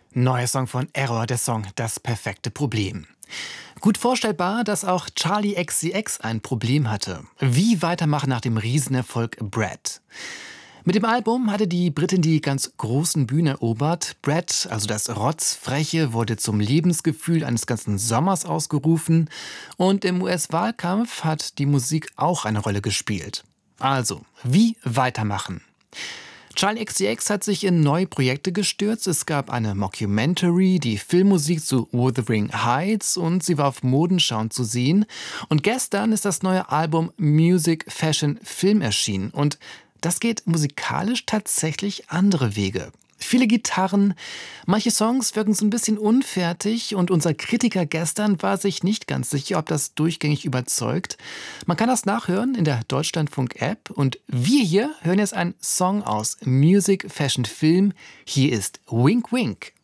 Neuer Song von Error, der Song Das perfekte Problem. Gut vorstellbar, dass auch Charli XCX ein Problem hatte. Wie weitermachen nach dem Riesenerfolg Brad? Mit dem Album hatte die Britin die ganz großen Bühne erobert. Brad, also das Rotzfreche, wurde zum Lebensgefühl eines ganzen Sommers ausgerufen. Und im US-Wahlkampf hat die Musik auch eine Rolle gespielt. Also, wie weitermachen? Charli XCX hat sich in neue Projekte gestürzt. Es gab eine Mockumentary, die Filmmusik zu Wuthering Heights und sie war auf Modenschau zu sehen. Und gestern ist das neue Album Music, Fashion, Film erschienen. Und das geht musikalisch tatsächlich andere Wege. Viele Gitarren, manche Songs wirken so ein bisschen unfertig und unser Kritiker gestern war sich nicht ganz sicher, ob das durchgängig überzeugt. Man kann das nachhören in der Deutschlandfunk-App und wir hier hören jetzt einen Song aus Music, Fashion, Film. Hier ist Wink Wink